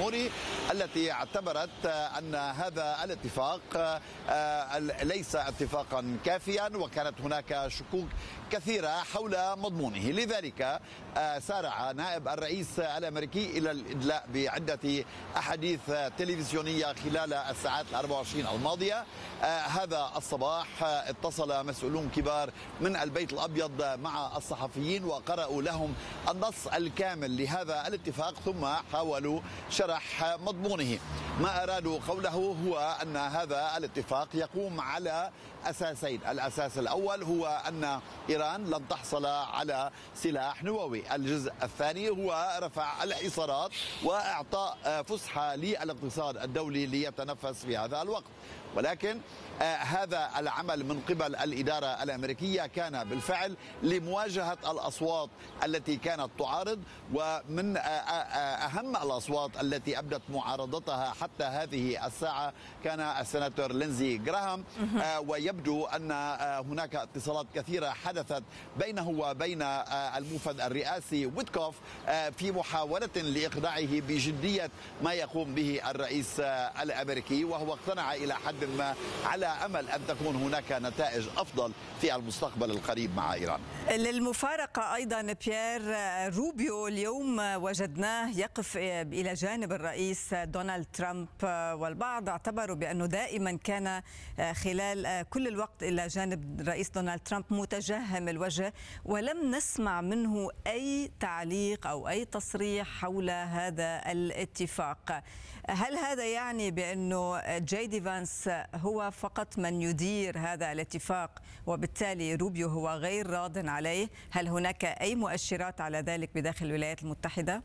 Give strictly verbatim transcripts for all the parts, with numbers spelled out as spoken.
مضمونه، التي اعتبرت أن هذا الاتفاق ليس اتفاقا كافيا، وكانت هناك شكوك كثيرة حول مضمونه. لذلك سارع نائب الرئيس الأمريكي إلى الإدلاء بعدة أحاديث تلفزيونية خلال الساعات الأربع وعشرين الماضية. هذا الصباح اتصل مسؤولون كبار من البيت الأبيض مع الصحفيين وقرأوا لهم النص الكامل لهذا الاتفاق، ثم حاولوا شرح مضمونه. ما أرادوا قوله هو أن هذا الاتفاق يقوم على أساسين. الأساس الأول هو أن إيران لن تحصل على سلاح نووي. الجزء الثاني هو رفع الحصارات وإعطاء فسحة للاقتصاد الدولي ليتنفس في هذا الوقت. ولكن آه هذا العمل من قبل الإدارة الأمريكية كان بالفعل لمواجهة الأصوات التي كانت تعارض، ومن آه آه أهم الأصوات التي أبدت معارضتها حتى هذه الساعة كان السناتور لينزي جراهام. آه ويبدو أن آه هناك اتصالات كثيرة حدثت بينه وبين آه الموفد الرئاسي ويتكوف آه في محاولة لإقناعه بجدية ما يقوم به الرئيس آه الأمريكي، وهو اقتنع إلى حد ما على أمل أن تكون هناك نتائج أفضل في المستقبل القريب مع إيران. للمفارقة أيضا بيير، روبيو اليوم وجدناه يقف إلى جانب الرئيس دونالد ترامب، والبعض اعتبروا بأنه دائما كان خلال كل الوقت إلى جانب الرئيس دونالد ترامب متجهم الوجه، ولم نسمع منه أي تعليق أو أي تصريح حول هذا الاتفاق. هل هذا يعني بأنه جي دي فانس هو فقط من يدير هذا الاتفاق وبالتالي روبيو هو غير راض عليه؟ هل هناك أي مؤشرات على ذلك بداخل الولايات المتحدة؟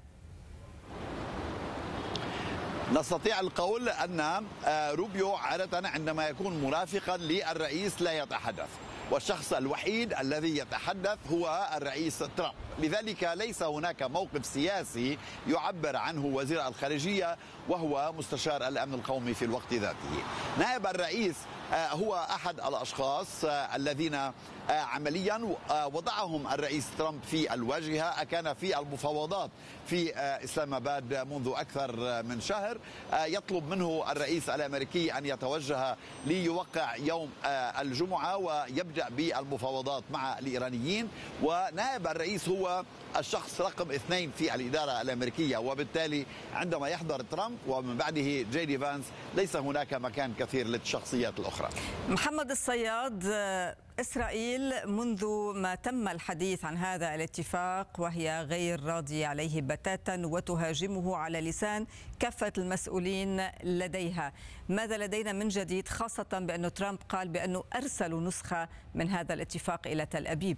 نستطيع القول أن روبيو عادة عندما يكون مرافقا للرئيس لا يتحدث، والشخص الوحيد الذي يتحدث هو الرئيس ترامب. لذلك ليس هناك موقف سياسي يعبر عنه وزير الخارجية وهو مستشار الأمن القومي في الوقت ذاته. نائب الرئيس هو أحد الأشخاص الذين عمليا وضعهم الرئيس ترامب في الواجهة. كان في المفاوضات في إسلام آباد منذ أكثر من شهر، يطلب منه الرئيس الأمريكي أن يتوجه ليوقع يوم الجمعة ويبدأ بالمفاوضات مع الإيرانيين، ونائب الرئيس هو الشخص رقم اثنين في الإدارة الأمريكية، وبالتالي عندما يحضر ترامب ومن بعده جي دي فانس ليس هناك مكان كثير للشخصيات الأخرى. محمد الصياد، إسرائيل منذ ما تم الحديث عن هذا الاتفاق وهي غير راضية عليه بتاتا وتهاجمه على لسان كافة المسؤولين لديها. ماذا لدينا من جديد، خاصة بأن ترامب قال بأنه أرسلوا نسخة من هذا الاتفاق إلى تل أبيب؟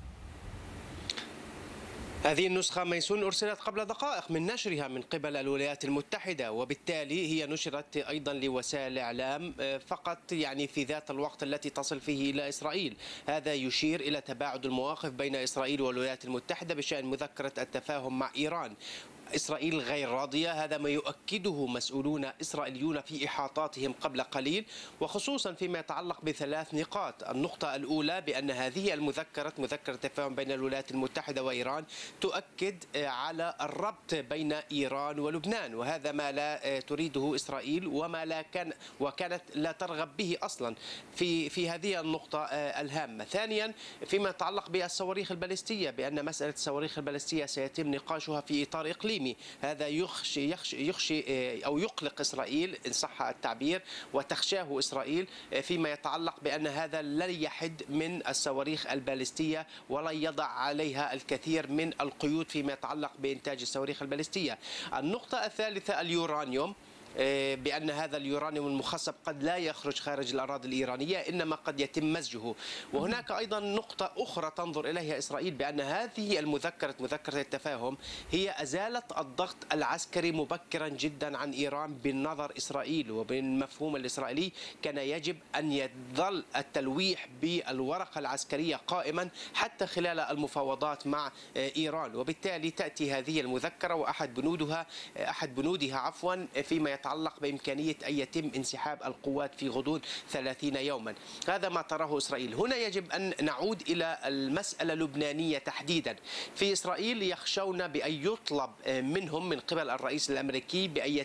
هذه النسخة ميسون أرسلت قبل دقائق من نشرها من قبل الولايات المتحدة، وبالتالي هي نشرت أيضا لوسائل الإعلام فقط يعني في ذات الوقت التي تصل فيه إلى إسرائيل. هذا يشير إلى تباعد المواقف بين إسرائيل والولايات المتحدة بشأن مذكرة التفاهم مع إيران. إسرائيل غير راضية، هذا ما يؤكده مسؤولون إسرائيليون في إحاطاتهم قبل قليل، وخصوصا فيما يتعلق بثلاث نقاط. النقطة الأولى بأن هذه المذكرة مذكرة التفاهم بين الولايات المتحدة وإيران تؤكد على الربط بين إيران ولبنان، وهذا ما لا تريده إسرائيل وما لا كان وكانت لا ترغب به أصلا في في هذه النقطة الهامة. ثانيا فيما يتعلق بالصواريخ البالستية، بأن مسألة الصواريخ البالستية سيتم نقاشها في إطار إقليمي. هذا يخشي يخشي يخشي أو يقلق إسرائيل إن صح التعبير، وتخشاه إسرائيل فيما يتعلق بأن هذا لن يحد من الصواريخ البالستية ولن يضع عليها الكثير من القيود فيما يتعلق بإنتاج الصواريخ البالستية. النقطة الثالثة اليورانيوم، بأن هذا اليورانيوم المخصب قد لا يخرج خارج الأراضي الإيرانية إنما قد يتم مزجه. وهناك أيضا نقطة أخرى تنظر إليها إسرائيل، بأن هذه المذكرة مذكرة التفاهم هي أزالت الضغط العسكري مبكرا جدا عن إيران. بالنظر إسرائيل وبالمفهوم الإسرائيلي كان يجب أن يظل التلويح بالورقة العسكرية قائما حتى خلال المفاوضات مع إيران، وبالتالي تأتي هذه المذكرة وأحد بنودها أحد بنودها عفوا فيما يتعلق بإمكانية أن يتم انسحاب القوات في غضون ثلاثين يوما. هذا ما تراه إسرائيل. هنا يجب أن نعود إلى المسألة اللبنانية تحديدا. في إسرائيل يخشون بأن يطلب منهم من قبل الرئيس الأمريكي بأن